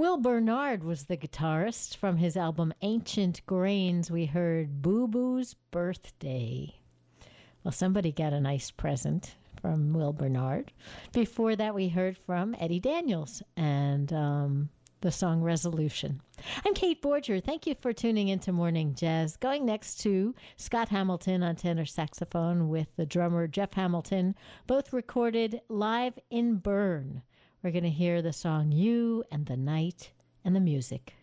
Will Bernard was the guitarist. From his album Ancient Grains, we heard Boo Boo's Birthday. Well, somebody got a nice present from Will Bernard. Before that, we heard from Eddie Daniels and the song Resolution. I'm Kate Borger. Thank you for tuning into Morning Jazz. Going next to Scott Hamilton on tenor saxophone with the drummer Jeff Hamilton, both recorded live in Bern. We're going to hear the song You and the Night and the Music.